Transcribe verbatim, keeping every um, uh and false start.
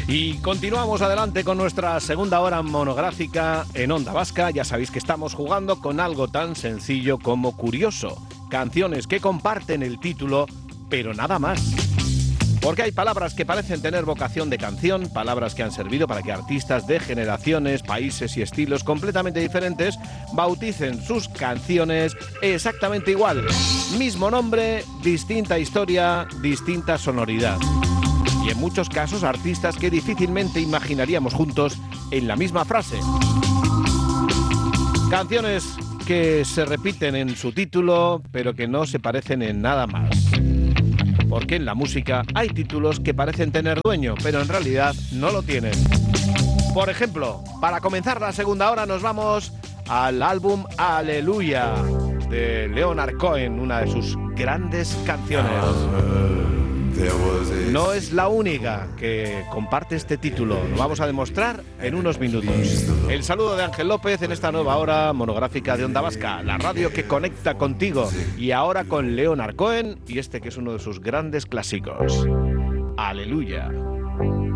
Y continuamos adelante con nuestra segunda hora monográfica en Onda Vasca. Ya sabéis que estamos jugando con algo tan sencillo como curioso. Canciones que comparten el título, pero nada más. Porque hay palabras que parecen tener vocación de canción, palabras que han servido para que artistas de generaciones, países y estilos completamente diferentes bauticen sus canciones exactamente igual. Mismo nombre, distinta historia, distinta sonoridad. Y en muchos casos artistas que difícilmente imaginaríamos juntos en la misma frase. Canciones que se repiten en su título, pero que no se parecen en nada más. Porque en la música hay títulos que parecen tener dueño, pero en realidad no lo tienen. Por ejemplo, para comenzar la segunda hora nos vamos al álbum Aleluya de Leonard Cohen, una de sus grandes canciones. No es la única que comparte este título, lo vamos a demostrar en unos minutos. El saludo de Ángel López en esta nueva hora monográfica de Onda Vasca, la radio que conecta contigo. Y ahora con Leonard Cohen y este que es uno de sus grandes clásicos, Aleluya.